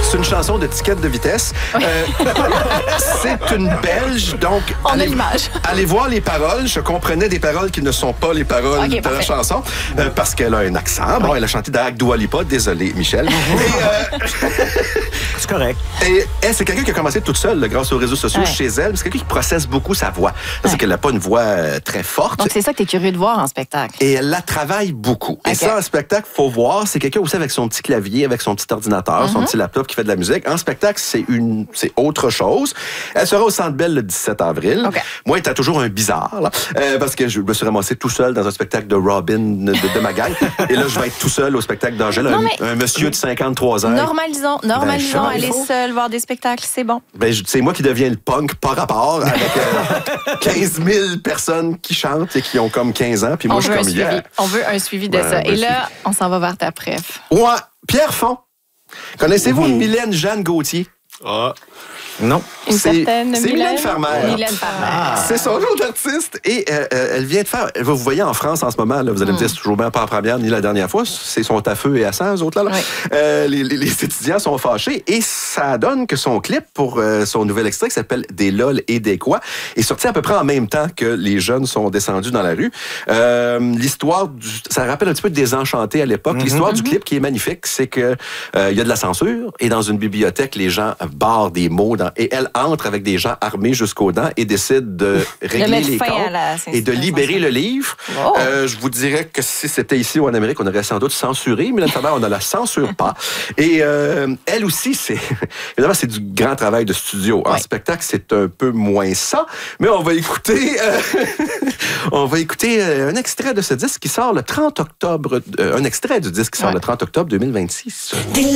C'est une chanson de ticket de vitesse. C'est une Belge, donc... On a l'image. Allez voir les paroles. Je comprenais des paroles qui ne sont pas les paroles de la chanson, parce qu'elle a un accent. Bon, elle a chanté d'Ag Dua Lipa. Désolé, Michel. C'est correct. Et elle, c'est quelqu'un qui a commencé toute seule, là, grâce aux réseaux sociaux chez elle. C'est quelqu'un qui processe beaucoup sa voix. C'est qu'elle n'a pas une voix très forte. Donc, c'est ça que tu es curieux de voir en spectacle. Et elle la travaille beaucoup. Et ça, en spectacle, faut voir, c'est quelqu'un aussi avec son petit clavier, avec son petit ordinateur, son petit laptop qui fait de la musique. En spectacle, c'est autre chose. Elle sera au Centre Bell le 17 avril. Moi, elle a toujours un bizarre, là, parce que je me suis ramassé tout seul dans un spectacle de Robin de ma gang. Et là, je vais être tout seul au spectacle d'Angèle, un monsieur de 53 ans. Normalisons, aller seul voir des spectacles, c'est bon. Ben, c'est moi qui deviens le punk par rapport avec 15 000 personnes qui chantent et qui ont comme 15 ans. Puis moi, je suis comme hier. On veut un suivi de ça. Et là, on s'en va vers ta préf. Ouais, Pierre Font. Connaissez-vous Mylène Jeanne Gauthier? Non. C'est Mylène Farmer. C'est son nom d'artiste. Et elle vient de faire... Vous voyez en France en ce moment, là, vous allez me dire, c'est toujours bien pas en première ni la dernière fois. C'est sont à feu et à sang, eux autres. Là. Les étudiants sont fâchés. Et ça donne que son clip pour son nouvel extrait qui s'appelle « Des lol et des quoi » est sorti à peu près en même temps que les jeunes sont descendus dans la rue. L'histoire, ça rappelle un petit peu Désenchanté à l'époque. L'histoire du clip qui est magnifique, c'est que il y a de la censure et dans une bibliothèque, les gens barrent des mots et elle entre avec des gens armés jusqu'aux dents et décide de régler les comptes et de libérer le livre. Je vous dirais que si c'était ici ou en Amérique, on aurait sans doute censuré, mais là, on ne la censure pas. Et elle aussi, évidemment, c'est du grand travail de studio. En spectacle, c'est un peu moins ça, mais on va écouter un extrait de ce disque qui sort le 30 octobre, un extrait du disque qui sort le 30 octobre 2026.